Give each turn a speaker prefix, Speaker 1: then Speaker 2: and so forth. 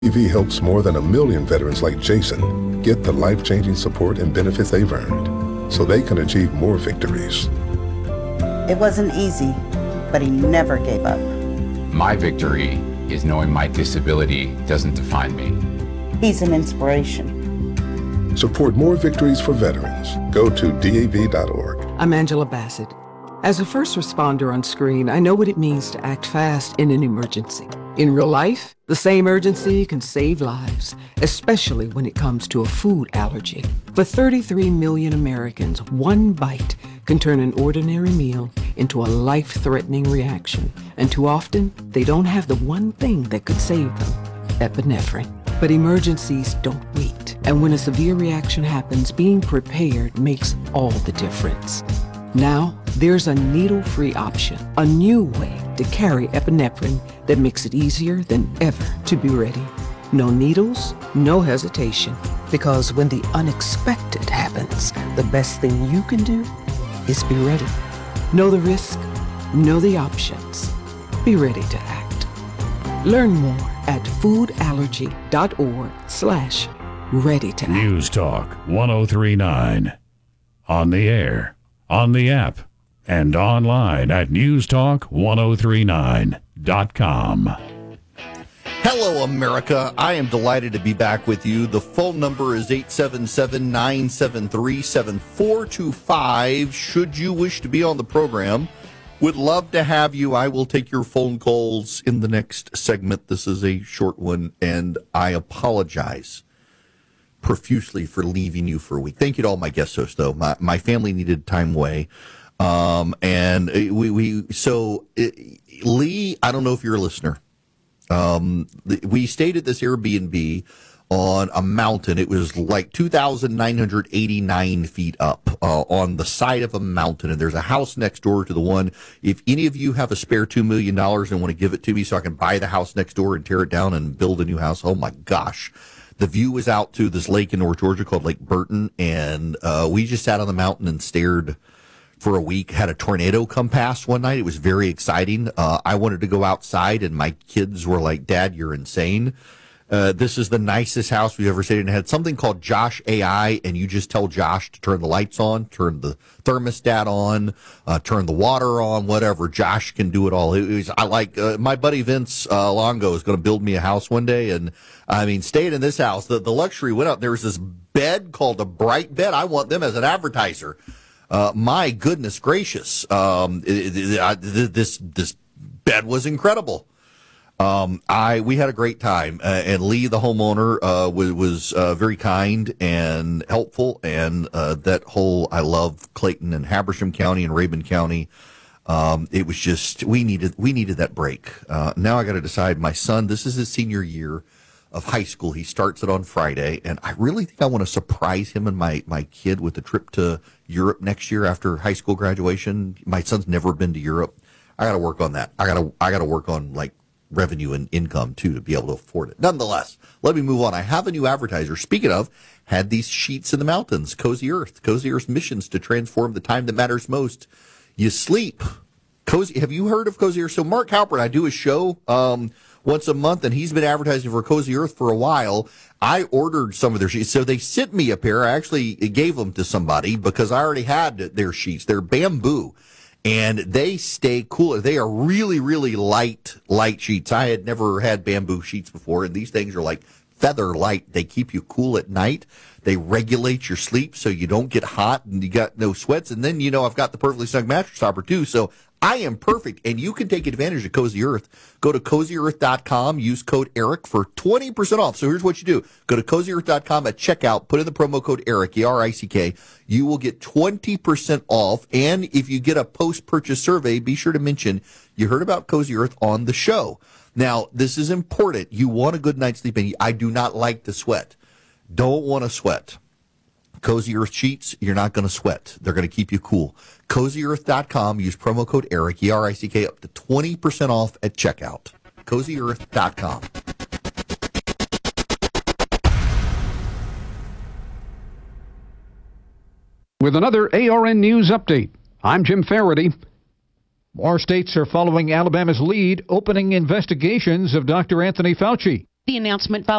Speaker 1: DAV helps more than 1 million veterans like Jason get the life-changing support and benefits they've earned so they can achieve more victories.
Speaker 2: It wasn't easy, but he never gave up.
Speaker 3: My victory is knowing my disability doesn't define me.
Speaker 2: He's an inspiration.
Speaker 1: Support more victories for veterans. Go to DAV.org.
Speaker 4: I'm Angela Bassett. As a first responder on screen, I know what it means to act fast in an emergency. In real life, the same urgency can save lives, especially when it comes to a food allergy. For 33 million Americans, one bite can turn an ordinary meal into a life-threatening reaction. And too often, they don't have the one thing that could save them, epinephrine. But emergencies don't wait. And when a severe reaction happens, being prepared makes all the difference. Now, there's a needle-free option, a new way to carry epinephrine that makes it easier than ever to be ready. No needles, no hesitation, because when the unexpected happens, the best thing you can do is be ready. Know the risk, know the options. Be ready to act. Learn more at foodallergy.org/ready to act.
Speaker 5: News Talk 1039. On the air, on the app, and online at newstalk1039.com.
Speaker 6: Hello, America. I am delighted to be back with you. The phone number is 877-973-7425. Should you wish to be on the program, would love to have you. I will take your phone calls in the next segment. This is a short one, and I apologize profusely for leaving you for a week. Thank you to all my guest hosts, though. My family needed time away. Lee, I don't know if you're a listener. We stayed at this Airbnb on a mountain. It was like 2,989 feet up on the side of a mountain. And there's a house next door to the one. If any of you have a spare $2 million and want to give it to me so I can buy the house next door and tear it down and build a new house, oh my gosh. The view was out to this lake in North Georgia called Lake Burton. And we just sat on the mountain and stared for a week. Had a tornado come past one night. It was very exciting. I wanted to go outside, and my kids were like, "Dad, you're insane." This is the nicest house we've ever stayed in. It had something called Josh AI, and you just tell Josh to turn the lights on, turn the thermostat on, turn the water on, whatever. Josh can do it all. My buddy Vince Longo is going to build me a house one day, and I mean, staying in this house, the luxury went up. There was this bed called a Bright Bed. I want them as an advertiser. My goodness gracious, this bed was incredible. We had a great time, and Lee, the homeowner, was very kind and helpful, and I love Clayton and Habersham County and Rabun County. It was just we needed that break. Now I got to decide. My son, this is his senior year of high school. He starts it on Friday, and I really think I want to surprise him and my kid with a trip to Europe next year after high school graduation. My son's never been to Europe. I got to work on that. I got to work on like revenue and income too to be able to afford it. Nonetheless, let me move on. I have a new advertiser. Speaking of, had these sheets in the mountains. Cozy Earth. Cozy Earth's missions to transform the time that matters most. You sleep. Cozy. Have you heard of Cozy Earth? So Mark Halpert, I do a show once a month, and he's been advertising for Cozy Earth for a while. I ordered some of their sheets, so they sent me a pair. I actually gave them to somebody because I already had their sheets. They're bamboo, and they stay cooler. They are really, really light sheets. I had never had bamboo sheets before, and these things are like feather light. They keep you cool at night. They regulate your sleep so you don't get hot and you got no sweats. And then, I've got the Perfectly Snug mattress topper too, so I am perfect, and you can take advantage of Cozy Earth. Go to CozyEarth.com, use code ERIC for 20% off. So here's what you do. Go to CozyEarth.com at checkout, put in the promo code ERIC, E-R-I-C-K. You will get 20% off, and if you get a post-purchase survey, be sure to mention you heard about Cozy Earth on the show. Now, this is important. You want a good night's sleep, and I do not like to sweat. Don't want to sweat. Cozy Earth sheets, you're not going to sweat. They're going to keep you cool. CozyEarth.com. Use promo code ERIC, E-R-I-C-K, up to 20% off at checkout. CozyEarth.com.
Speaker 7: With another ARN News update, I'm Jim Faraday. More states are following Alabama's lead, opening investigations of Dr. Anthony Fauci.
Speaker 8: The announcement follows